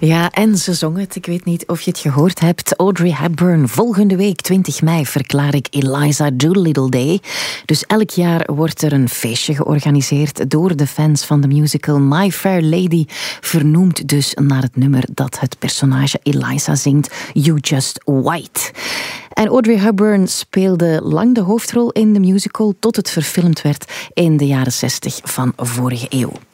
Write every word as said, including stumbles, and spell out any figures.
Ja, en ze zong het. Ik weet niet of je het gehoord hebt. Audrey Hepburn. Volgende week, twintig mei, verklaar ik Eliza Doolittle Day. Dus elk jaar wordt er een feestje georganiseerd door de fans van de musical My Fair Lady. Vernoemd dus naar het nummer dat het personage Eliza zingt. You Just White. En Audrey Hepburn speelde lang de hoofdrol in de musical tot het verfilmd werd in de jaren zestig van vorige eeuw.